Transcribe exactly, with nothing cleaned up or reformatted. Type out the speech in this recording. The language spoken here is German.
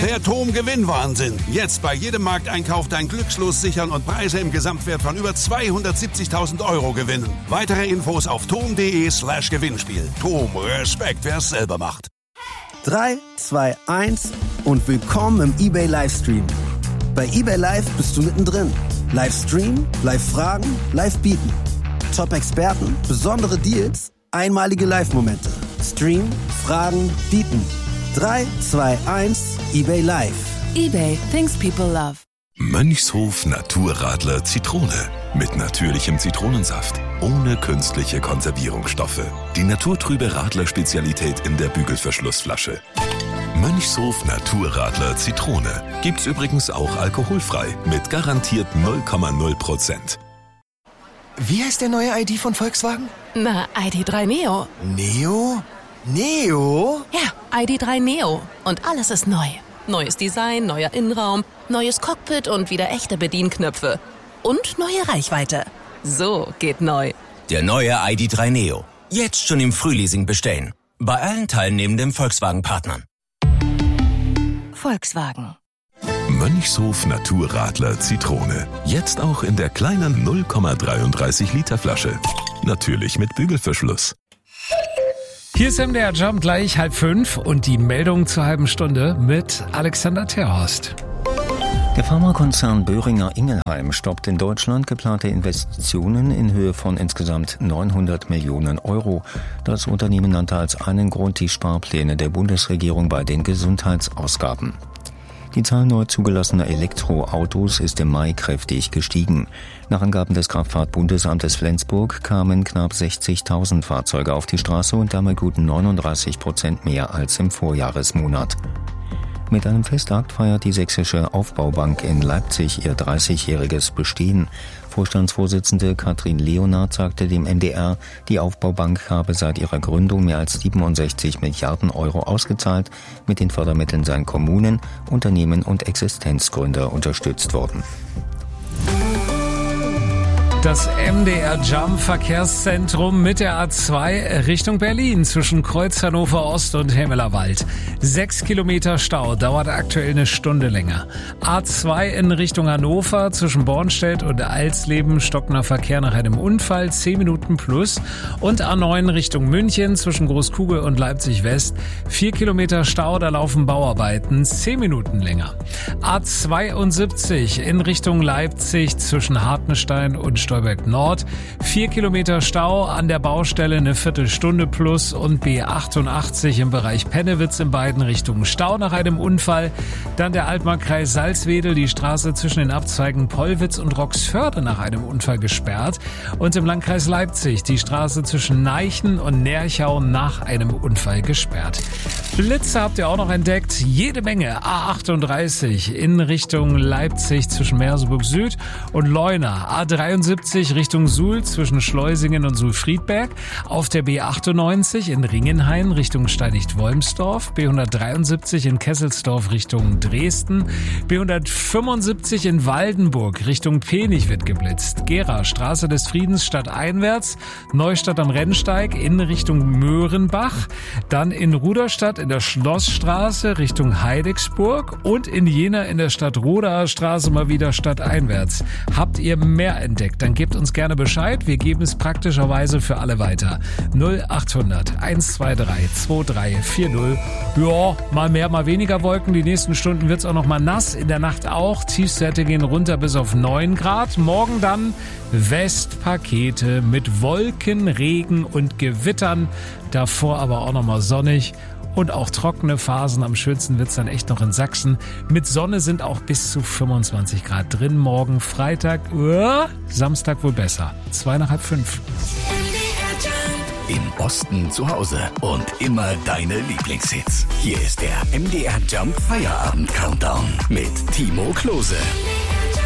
Der T O M Gewinnwahnsinn. Jetzt bei jedem Markteinkauf dein Glückslos sichern und Preise im Gesamtwert von über zweihundertsiebzigtausend Euro gewinnen. Weitere Infos auf tom.de slash Gewinnspiel. T O M, Respekt, wer es selber macht. drei, zwei, eins und willkommen im eBay Livestream. Bei eBay Live bist du mittendrin. Livestream, Live-Fragen, Live-Bieten. Top-Experten, besondere Deals, einmalige Live-Momente. Stream, Fragen, Bieten. drei, zwei, eins, eBay Live. eBay, things people love. Mönchshof Naturradler Zitrone. Mit natürlichem Zitronensaft. Ohne künstliche Konservierungsstoffe. Die naturtrübe Radler-Spezialität in der Bügelverschlussflasche. Mönchshof Naturradler Zitrone. Gibt's übrigens auch alkoholfrei. Mit garantiert null Komma null Prozent. Wie heißt der neue I D von Volkswagen? Na, I D drei Neo. Neo? Neo? Ja, I D drei Neo. Und alles ist neu. Neues Design, neuer Innenraum, neues Cockpit und wieder echte Bedienknöpfe. Und neue Reichweite. So geht neu. Der neue I D drei Neo. Jetzt schon im Frühleasing bestellen. Bei allen teilnehmenden Volkswagen-Partnern. Volkswagen. Mönchshof Naturradler Zitrone. Jetzt auch in der kleinen null Komma dreiunddreißig Liter Flasche. Natürlich mit Bügelverschluss. Hier ist M D R Jump gleich halb fünf und die Meldung zur halben Stunde mit Alexander Terhorst. Der Pharmakonzern Boehringer Ingelheim stoppt in Deutschland geplante Investitionen in Höhe von insgesamt neunhundert Millionen Euro. Das Unternehmen nannte als einen Grund die Sparpläne der Bundesregierung bei den Gesundheitsausgaben. Die Zahl neu zugelassener Elektroautos ist im Mai kräftig gestiegen. Nach Angaben des Kraftfahrtbundesamtes Flensburg kamen knapp sechzigtausend Fahrzeuge auf die Straße und damit gut neununddreißig Prozent mehr als im Vorjahresmonat. Mit einem Festakt feiert die Sächsische Aufbaubank in Leipzig ihr dreißigjähriges Bestehen. Vorstandsvorsitzende Katrin Leonard sagte dem M D R, die Aufbaubank habe seit ihrer Gründung mehr als siebenundsechzig Milliarden Euro ausgezahlt. Mit den Fördermitteln seien Kommunen, Unternehmen und Existenzgründer unterstützt worden. Das M D R Jump Verkehrszentrum mit der A zwei Richtung Berlin zwischen Kreuz Hannover Ost und Hemmelerwald. Sechs Kilometer Stau, dauert aktuell eine Stunde länger. A zwei in Richtung Hannover zwischen Bornstedt und Alsleben, stockender Verkehr nach einem Unfall, zehn Minuten plus. Und A neun Richtung München zwischen Großkugel und Leipzig West, vier Kilometer Stau, da laufen Bauarbeiten, zehn Minuten länger. A zweiundsiebzig in Richtung Leipzig zwischen Hartenstein und Stolberg Nord. Vier Kilometer Stau an der Baustelle, eine Viertelstunde plus und B achtundachtzig im Bereich Pennewitz in beiden Richtungen Stau nach einem Unfall. Dann der Altmarkkreis Salzwedel, die Straße zwischen den Abzweigen Pollwitz und Roxförde nach einem Unfall gesperrt. Und im Landkreis Leipzig die Straße zwischen Neichen und Nerchau nach einem Unfall gesperrt. Blitze habt ihr auch noch entdeckt. Jede Menge. A achtunddreißig in Richtung Leipzig zwischen Merseburg Süd und Leuna. A dreiundsiebzig Richtung Suhl zwischen Schleusingen und Suhl-Friedberg. Auf der B achtundneunzig in Ringenhain Richtung Steinigt-Wolmsdorf. B hundertdreiundsiebzig in Kesselsdorf Richtung Dresden. B hundertfünfundsiebzig in Waldenburg Richtung Penich wird geblitzt. Gera, Straße des Friedens stadteinwärts. Neustadt am Rennsteig in Richtung Möhrenbach. Dann in Ruderstadt in der Schlossstraße Richtung Heidigsburg. Und in Jena in der Stadtrodaer Straße mal wieder stadteinwärts. Habt ihr mehr entdeckt? Dann gebt uns gerne Bescheid. Wir geben es praktischerweise für alle weiter. null achthundert hundertzweiundzwanzig drei vier null. Ja, mal mehr, mal weniger Wolken. Die nächsten Stunden wird es auch noch mal nass. In der Nacht auch. Tiefstwerte gehen runter bis auf neun Grad. Morgen dann Westpakete mit Wolken, Regen und Gewittern. Davor aber auch noch mal sonnig. Und auch trockene Phasen. Am schönsten wird's dann echt noch in Sachsen. Mit Sonne sind auch bis zu fünfundzwanzig Grad drin. Morgen Freitag, uh, Samstag wohl besser. Zwei nach halb fünf. Im Osten zu Hause und immer deine Lieblingshits. Hier ist der M D R Jump Feierabend Countdown mit Timo Klose.